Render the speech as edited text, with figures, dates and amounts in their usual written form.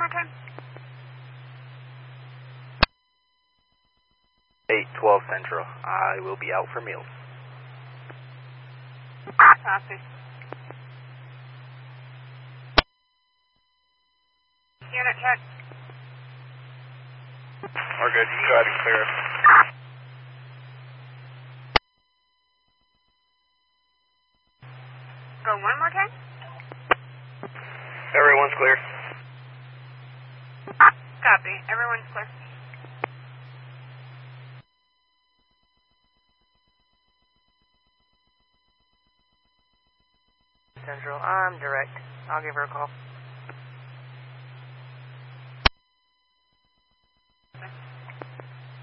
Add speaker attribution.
Speaker 1: more time.
Speaker 2: 812 Central. I will be out for meals.
Speaker 1: Copy. Unit check.
Speaker 2: We're good. You can go ahead and clear it.
Speaker 1: Go one more time.
Speaker 2: Everyone's clear.
Speaker 1: Copy. Everyone's clear.
Speaker 3: Central, I'm direct. I'll give her a call.